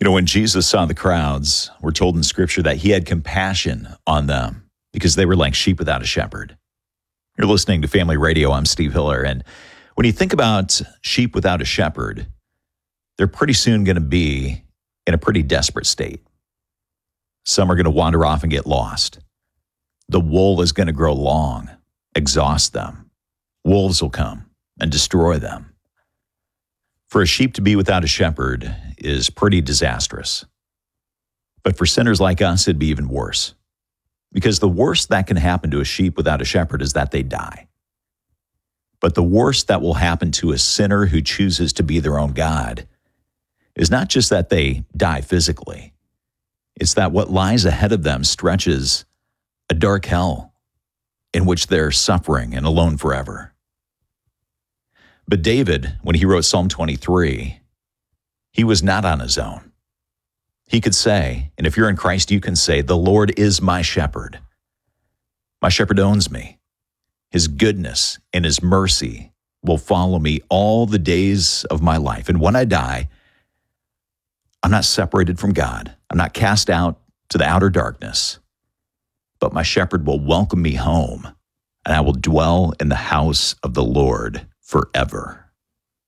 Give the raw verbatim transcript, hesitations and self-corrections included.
You know, when Jesus saw the crowds, we're told in Scripture that he had compassion on them because they were like sheep without a shepherd. You're listening to Family Radio. I'm Steve Hiller. And when you think about sheep without a shepherd, they're pretty soon going to be in a pretty desperate state. Some are going to wander off and get lost. The wool is going to grow long, exhaust them. Wolves will come and destroy them. For a sheep to be without a shepherd is pretty disastrous. But for sinners like us, it'd be even worse. Because the worst that can happen to a sheep without a shepherd is that they die. But the worst that will happen to a sinner who chooses to be their own God is not just that they die physically. It's that what lies ahead of them stretches a dark hell in which they're suffering and alone forever. But David, when he wrote Psalm twenty-three, he was not on his own. He could say, and if you're in Christ, you can say, "The Lord is my shepherd. My shepherd owns me. His goodness and his mercy will follow me all the days of my life. And when I die, I'm not separated from God. I'm not cast out to the outer darkness, but my shepherd will welcome me home, and I will dwell in the house of the Lord forever."